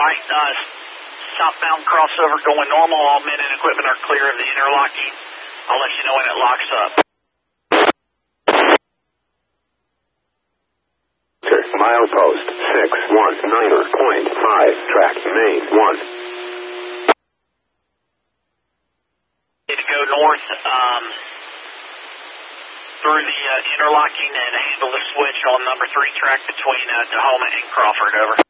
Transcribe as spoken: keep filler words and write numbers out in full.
right, uh, southbound crossover going normal. All men and equipment are clear of the interlocking. I'll let you know when it locks up. Milepost six one niner point five, track main one. Need to go north um, through the uh, interlocking and handle the switch on number three track between uh, Tahoma and Crawford, over.